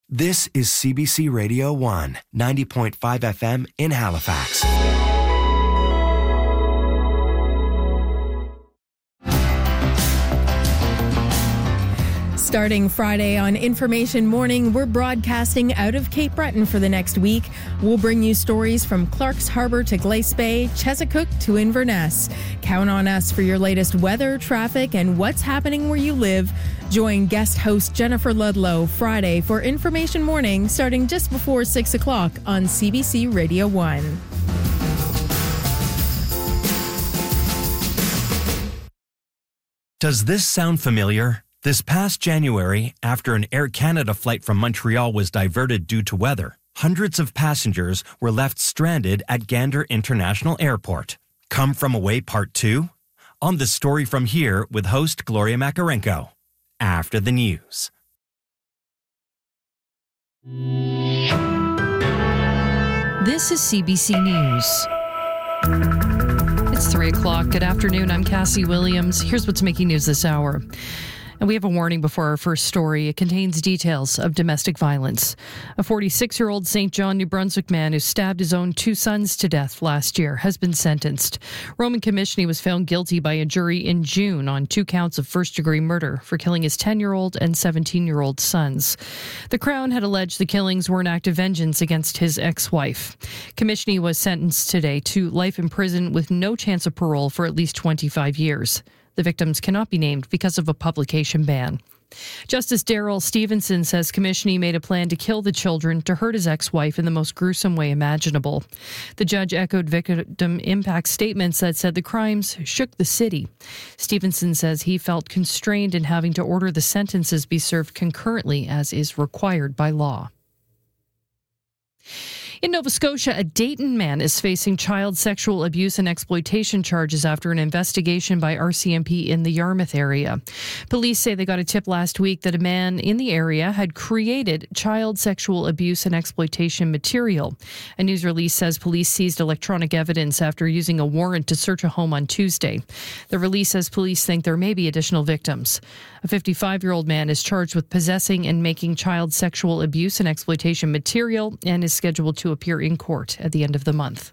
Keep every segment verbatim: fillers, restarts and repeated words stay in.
This is C B C Radio one, ninety point five F M in Halifax. Starting Friday on Information Morning, we're broadcasting out of Cape Breton for the next week. We'll bring you stories from Clark's Harbour to Glace Bay, Chesapeake to Inverness. Count on us for your latest weather, traffic, and what's happening where you live. Join guest host Jennifer Ludlow Friday for Information Morning, starting just before six o'clock on C B C Radio one. Does this sound familiar? This past January, after an Air Canada flight from Montreal was diverted due to weather, hundreds of passengers were left stranded at Gander International Airport. Come From Away Part two? On The Story From Here with host Gloria Makarenko. After the news. This is C B C News. It's three o'clock. Good afternoon. I'm Cassie Williams. Here's what's making news this hour. And we have a warning before our first story. It contains details of domestic violence. A forty-six-year-old Saint John, New Brunswick man who stabbed his own two sons to death last year has been sentenced. Roman Commissioner was found guilty by a jury in June on two counts of first-degree murder for killing his ten-year-old and seventeen-year-old sons. The Crown had alleged the killings were an act of vengeance against his ex-wife. Commissioner was sentenced today to life in prison with no chance of parole for at least twenty-five years. The victims cannot be named because of a publication ban. Justice Daryl Stevenson says Commissioner made a plan to kill the children to hurt his ex-wife in the most gruesome way imaginable. The judge echoed victim impact statements that said the crimes shook the city. Stevenson says he felt constrained in having to order the sentences be served concurrently as is required by law. In Nova Scotia, a Dayton man is facing child sexual abuse and exploitation charges after an investigation by R C M P in the Yarmouth area. Police say they got a tip last week that a man in the area had created child sexual abuse and exploitation material. A news release says police seized electronic evidence after using a warrant to search a home on Tuesday. The release says police think there may be additional victims. A fifty-five-year-old man is charged with possessing and making child sexual abuse and exploitation material and is scheduled to appear in court at the end of the month.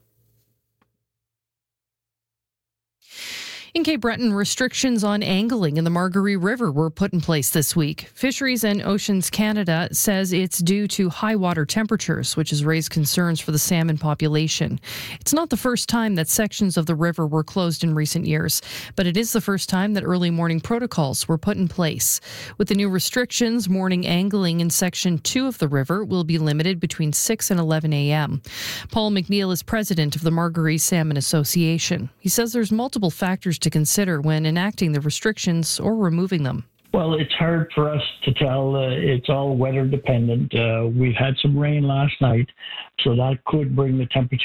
In Cape Breton, restrictions on angling in the Margaree River were put in place this week. Fisheries and Oceans Canada says it's due to high water temperatures, which has raised concerns for the salmon population. It's not the first time that sections of the river were closed in recent years, but it is the first time that early morning protocols were put in place. With the new restrictions, morning angling in Section two of the river will be limited between six and eleven a.m. Paul McNeil is president of the Margaree Salmon Association. He says there's multiple factors to consider when enacting the restrictions or removing them. Well, it's hard for us to tell. Uh, it's all weather dependent. Uh, we've had some rain last night, so that could bring the temperature